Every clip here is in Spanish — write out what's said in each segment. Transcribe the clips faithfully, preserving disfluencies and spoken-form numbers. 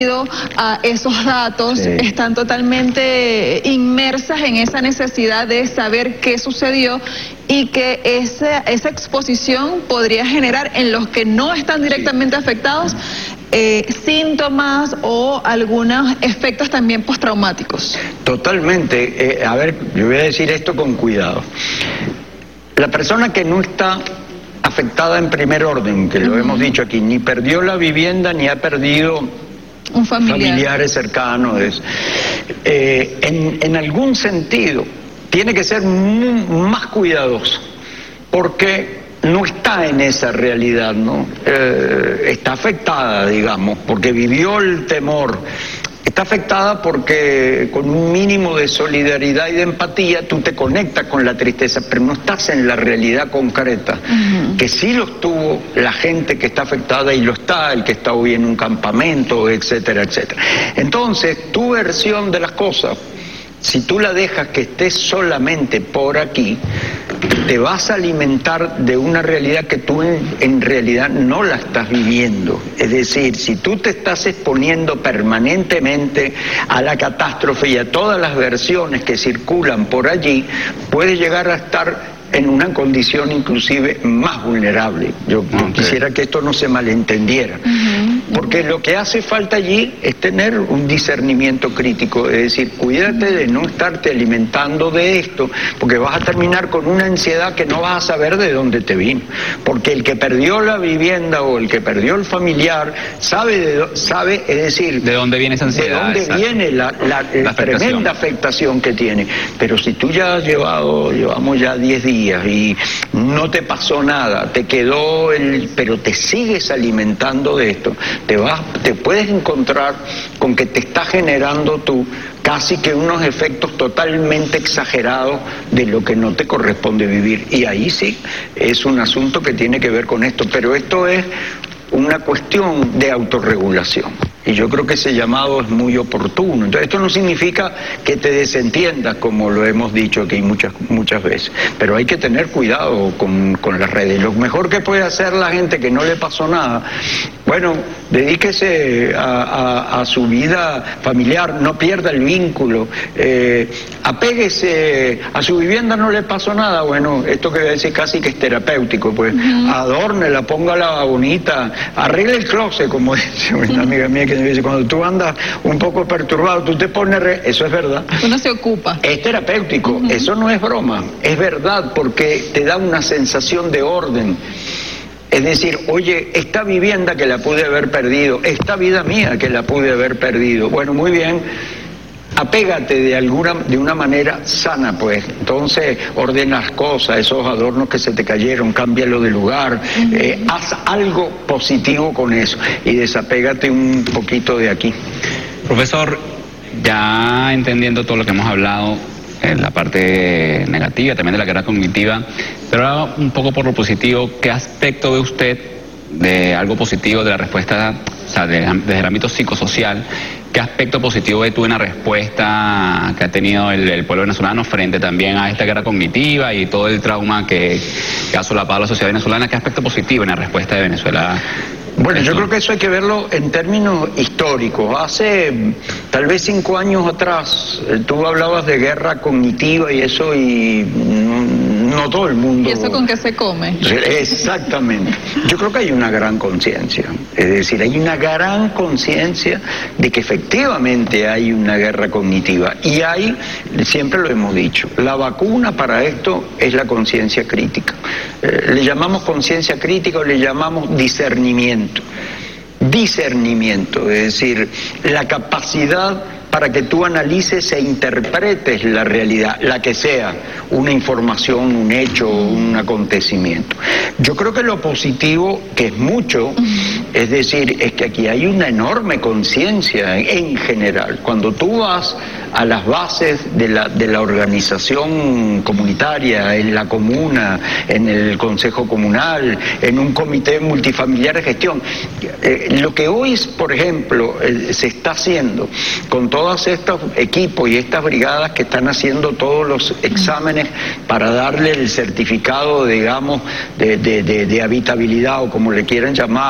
a esos datos, sí. están totalmente inmersas en esa necesidad de saber qué sucedió y que esa, esa exposición podría generar en los que no están directamente sí. afectados eh, síntomas o algunos efectos también postraumáticos. Totalmente. Eh, a ver, yo voy a decir esto con cuidado. La persona que no está afectada en primer orden, que lo uh-huh. hemos dicho aquí, ni perdió la vivienda ni ha perdido un familiar. familiares cercanos, eh, en, en algún sentido tiene que ser muy, más cuidadoso, porque no está en esa realidad, ¿no? Eh, está afectada, digamos, porque vivió el temor. Está afectada porque con un mínimo de solidaridad y de empatía tú te conectas con la tristeza, pero no estás en la realidad concreta, uh-huh. que sí lo tuvo la gente que está afectada y lo está, el que está hoy en un campamento, etcétera, etcétera. Entonces, tu versión de las cosas, si tú la dejas que esté solamente por aquí, te vas a alimentar de una realidad que tú en, en realidad no la estás viviendo. Es decir, si tú te estás exponiendo permanentemente a la catástrofe y a todas las versiones que circulan por allí, puedes llegar a estar en una condición inclusive más vulnerable. Yo, yo okay. quisiera que esto no se malentendiera, uh-huh. porque lo que hace falta allí es tener un discernimiento crítico, es decir, cuídate de no estarte alimentando de esto, porque vas a terminar con una ansiedad que no vas a saber de dónde te vino, porque el que perdió la vivienda o el que perdió el familiar sabe, de, sabe es decir, de dónde viene esa ansiedad, de dónde exacto. viene la, la, la, la tremenda afectación que tiene. Pero si tú ya has llevado, llevamos ya diez días y no te pasó nada, te quedó el, pero te sigues alimentando de esto, te vas, te puedes encontrar con que te está generando tú casi que unos efectos totalmente exagerados de lo que no te corresponde vivir, y ahí sí es un asunto que tiene que ver con esto, pero esto es una cuestión de autorregulación. Y yo creo que ese llamado es muy oportuno. Entonces, esto no significa que te desentiendas, como lo hemos dicho aquí muchas muchas veces, pero hay que tener cuidado con, con las redes. Lo mejor que puede hacer la gente que no le pasó nada, bueno, dedíquese a, a, a su vida familiar, no pierda el vínculo, eh, apéguese a su vivienda, no le pasó nada, bueno, esto que voy a decir casi que es terapéutico, pues, uh-huh. adórnela, póngala bonita, arregle el closet, como dice una amiga mía que dice, cuando tú andas un poco perturbado, tú te pones, re... eso es verdad. Uno se ocupa. Es terapéutico, uh-huh. eso no es broma, es verdad, porque te da una sensación de orden. Es decir, oye, esta vivienda que la pude haber perdido, esta vida mía que la pude haber perdido, bueno, muy bien, apégate de alguna, de una manera sana, pues. Entonces, ordena las cosas, esos adornos que se te cayeron, cámbialo de lugar, uh-huh. eh, haz algo positivo con eso y desapégate un poquito de aquí. Profesor, ya entendiendo todo lo que hemos hablado, en la parte negativa, también de la guerra cognitiva, pero ahora un poco por lo positivo, ¿qué aspecto ve usted de algo positivo de la respuesta, o sea, de, desde el ámbito psicosocial? ¿Qué aspecto positivo ve tú en la respuesta que ha tenido el, el pueblo venezolano frente también a esta guerra cognitiva y todo el trauma que, que ha solapado la sociedad venezolana? ¿Qué aspecto positivo en la respuesta de Venezuela? Bueno, yo creo que eso hay que verlo en términos históricos. Hace tal vez cinco años atrás, tú hablabas de guerra cognitiva y eso, y no, no todo el mundo... ¿Y eso con qué se come? Exactamente. Yo creo que hay una gran conciencia. Es decir, hay una gran conciencia de que efectivamente hay una guerra cognitiva. Y hay, siempre lo hemos dicho, la vacuna para esto es la conciencia crítica. Eh, le llamamos conciencia crítica o le llamamos discernimiento. Discernimiento, es decir, la capacidad para que tú analices e interpretes la realidad, la que sea, una información, un hecho, un acontecimiento. Yo creo que lo positivo, que es mucho, es decir, es que aquí hay una enorme conciencia en general. Cuando tú vas a las bases de la, de la organización comunitaria, en la comuna, en el consejo comunal, en un comité multifamiliar de gestión, eh, lo que hoy, por ejemplo, eh, se está haciendo con todo todos estos equipos y estas brigadas que están haciendo todos los exámenes para darle el certificado, digamos, de, de, de, de habitabilidad o como le quieran llamar,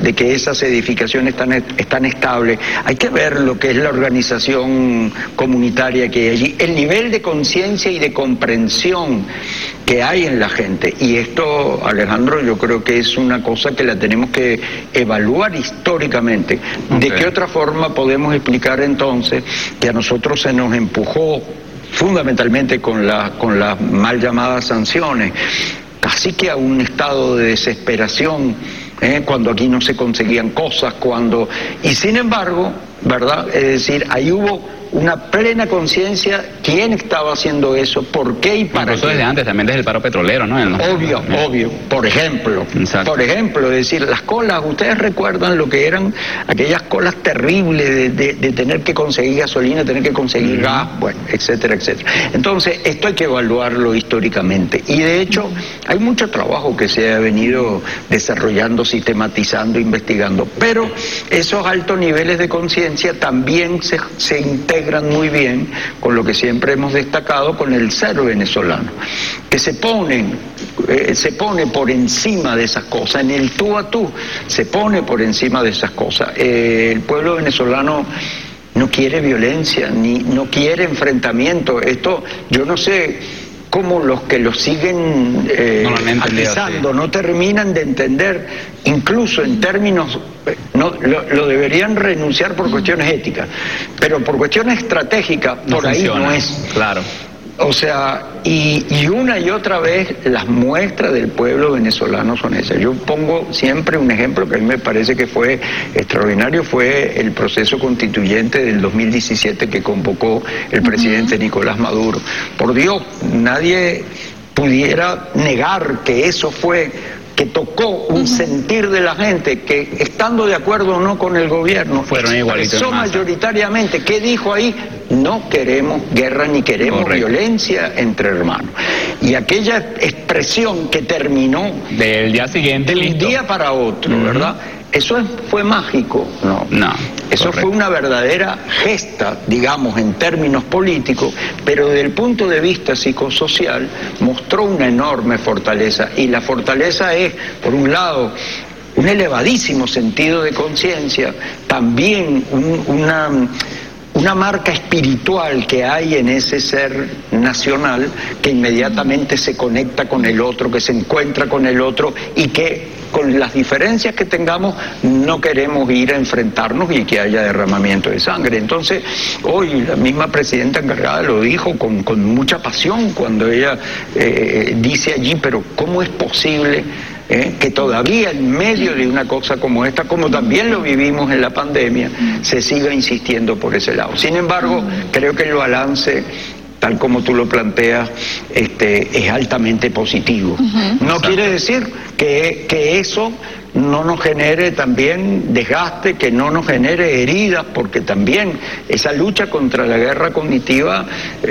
de que esas edificaciones están, están estables. Hay que ver lo que es la organización comunitaria que hay allí, el nivel de conciencia y de comprensión que hay en la gente. Y esto, Alejandro, yo creo que es una cosa que la tenemos que evaluar históricamente. Okay. ¿De qué otra forma podemos explicar entonces que a nosotros se nos empujó fundamentalmente con, la, con las mal llamadas sanciones, casi que a un estado de desesperación, ¿eh? Cuando aquí no se conseguían cosas, cuando... Y sin embargo, ¿verdad? Es decir, ahí hubo una plena conciencia quién estaba haciendo eso, por qué y para Incluso qué. Desde antes, también desde el paro petrolero, ¿no? Obvio, ¿no? obvio. Por ejemplo, Exacto. por ejemplo, es decir, las colas, ustedes recuerdan lo que eran aquellas colas terribles de, de, de tener que conseguir gasolina, tener que conseguir uh-huh. gas, bueno, etcétera, etcétera. Entonces, esto hay que evaluarlo históricamente. Y de hecho, hay mucho trabajo que se ha venido desarrollando, sistematizando, investigando. Pero esos altos niveles de conciencia también se, se integran muy bien con lo que siempre hemos destacado, con el ser venezolano, que se ponen, eh, se pone por encima de esas cosas, en el tú a tú, se pone por encima de esas cosas. Eh, el pueblo venezolano no quiere violencia, ni no quiere enfrentamiento. Esto, yo no sé cómo los que lo siguen eh, no atizando sí. no terminan de entender, incluso en términos, no lo, lo deberían renunciar por cuestiones éticas, pero por cuestiones estratégicas, no por funciona. Ahí no es. Claro. O sea, y, y una y otra vez las muestras del pueblo venezolano son esas. Yo pongo siempre un ejemplo que a mí me parece que fue extraordinario, fue el proceso constituyente del dos mil diecisiete que convocó el presidente uh-huh. Nicolás Maduro. Por Dios, nadie pudiera negar que eso fue, que tocó un uh-huh. sentir de la gente, que estando de acuerdo o no con el gobierno, fueron expresó mayoritariamente. ¿Qué dijo ahí? No queremos guerra ni queremos Correcto. Violencia entre hermanos. Y aquella expresión que terminó del día siguiente, de un día para otro, uh-huh. ¿verdad? Eso es, fue mágico, ¿no? No. Eso correcto. Fue una verdadera gesta, digamos, en términos políticos, pero desde el punto de vista psicosocial mostró una enorme fortaleza. Y la fortaleza es, por un lado, un elevadísimo sentido de conciencia, también un, una... una marca espiritual que hay en ese ser nacional que inmediatamente se conecta con el otro, que se encuentra con el otro y que con las diferencias que tengamos no queremos ir a enfrentarnos y que haya derramamiento de sangre. Entonces, hoy la misma presidenta encargada lo dijo con, con mucha pasión cuando ella eh, dice allí, pero ¿cómo es posible Eh, que todavía en medio de una cosa como esta, como también lo vivimos en la pandemia, se siga insistiendo por ese lado? Sin embargo, creo que el balance, tal como tú lo planteas, este, es altamente positivo. Uh-huh. No quiere decir que, que eso no nos genere también desgaste, que no nos genere heridas, porque también esa lucha contra la guerra cognitiva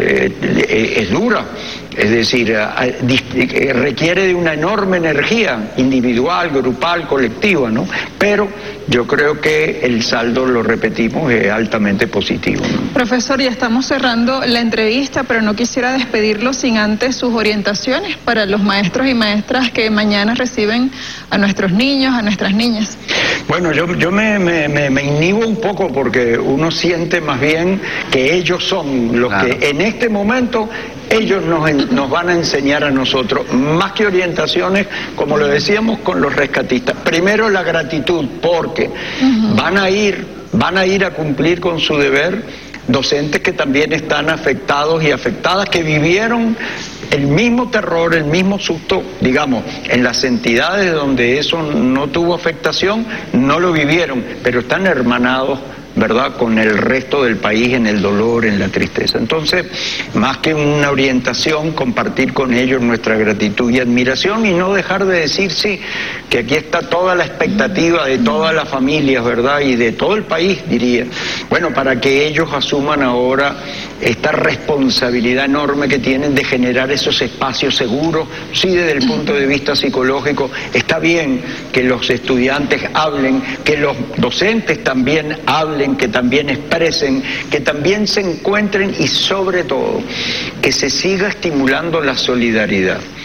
eh, es dura. Es decir, requiere de una enorme energía individual, grupal, colectiva, ¿no? Pero yo creo que el saldo, lo repetimos, es altamente positivo, ¿no? Profesor, ya estamos cerrando la entrevista, pero no quisiera despedirlo sin antes sus orientaciones para los maestros y maestras que mañana reciben a nuestros niños, a nuestras niñas. Bueno, yo, yo me, me, me, me inhibo un poco porque uno siente más bien que ellos son los claro. que en este momento ellos nos, nos van a enseñar a nosotros, más que orientaciones, como lo decíamos con los rescatistas. Primero la gratitud, porque uh-huh. van a ir, van a ir a cumplir con su deber docentes que también están afectados y afectadas, que vivieron el mismo terror, el mismo susto, digamos, en las entidades donde eso no tuvo afectación, no lo vivieron, pero están hermanados, ¿verdad?, con el resto del país en el dolor, en la tristeza. Entonces, más que una orientación, compartir con ellos nuestra gratitud y admiración y no dejar de decir, sí, que aquí está toda la expectativa de todas las familias, ¿verdad?, y de todo el país, diría. Bueno, para que ellos asuman ahora esta responsabilidad enorme que tienen de generar esos espacios seguros, sí, desde el punto de vista psicológico. Está bien que los estudiantes hablen, que los docentes también hablen, que también expresen, que también se encuentren y sobre todo que se siga estimulando la solidaridad.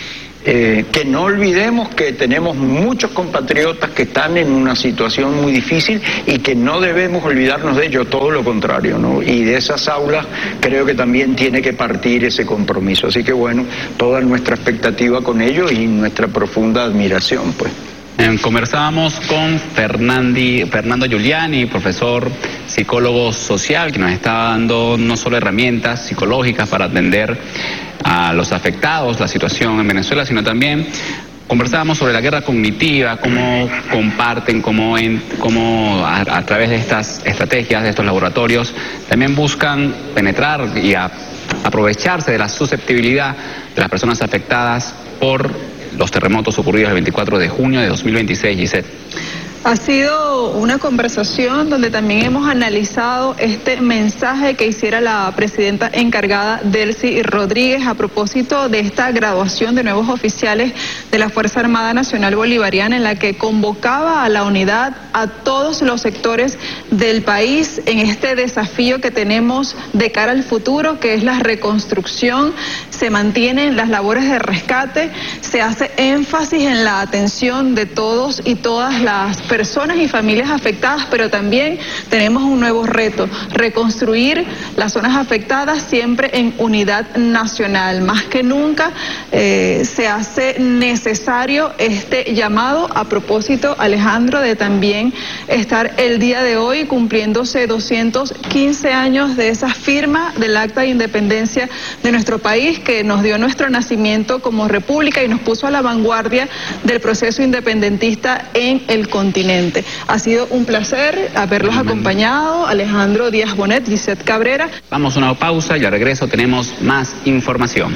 Eh, que no olvidemos que tenemos muchos compatriotas que están en una situación muy difícil y que no debemos olvidarnos de ellos, todo lo contrario, ¿no? Y de esas aulas creo que también tiene que partir ese compromiso. Así que bueno, toda nuestra expectativa con ellos y nuestra profunda admiración, pues. Eh, conversábamos con Fernandi, Fernando Giuliani, profesor psicólogo social, que nos está dando no solo herramientas psicológicas para atender a los afectados, la situación en Venezuela, sino también conversábamos sobre la guerra cognitiva, cómo comparten, cómo, en, cómo a, a través de estas estrategias, de estos laboratorios, también buscan penetrar y a, aprovecharse de la susceptibilidad de las personas afectadas por los terremotos ocurridos el veinticuatro de junio de dos mil veintiséis, Gisette. Ha sido una conversación donde también hemos analizado este mensaje que hiciera la presidenta encargada, Delcy Rodríguez, a propósito de esta graduación de nuevos oficiales de la Fuerza Armada Nacional Bolivariana, en la que convocaba a la unidad a todos los sectores del país en este desafío que tenemos de cara al futuro, que es la reconstrucción. Se mantienen las labores de rescate, se hace énfasis en la atención de todos y todas las personas y familias afectadas, pero también tenemos un nuevo reto: reconstruir las zonas afectadas siempre en unidad nacional. Más que nunca eh, se hace necesario este llamado. A propósito, Alejandro, de también estar el día de hoy cumpliéndose doscientos quince años de esa firma del Acta de Independencia de nuestro país, que nos dio nuestro nacimiento como república y nos puso a la vanguardia del proceso independentista en el continente. Ha sido un placer haberlos acompañado, Alejandro Díaz Bonet, Gisette Cabrera. Vamos a una pausa y al regreso tenemos más información.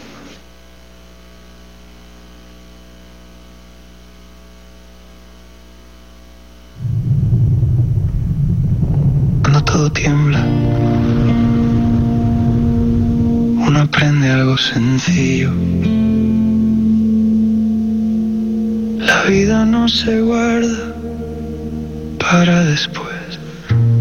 Cuando todo tiembla, uno aprende algo sencillo. La vida no se guarda para después.